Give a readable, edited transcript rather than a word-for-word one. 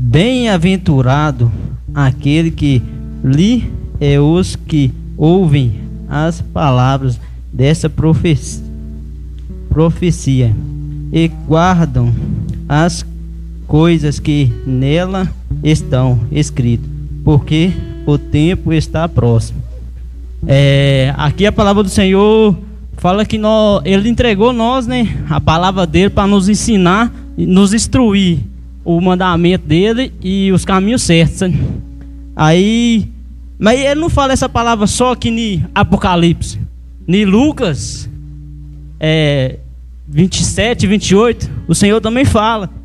Bem-aventurado aquele que lê os que ouvem as palavras dessa profecia e guardam as coisas que nela estão escritas, porque o tempo está próximo. Aqui a palavra do Senhor fala que Ele entregou nós, né, a palavra dele para nos ensinar, nos instruir o mandamento dele e os caminhos certos. Aí, mas ele não fala essa palavra só aqui em Apocalipse, em Lucas 27, 28, o Senhor também fala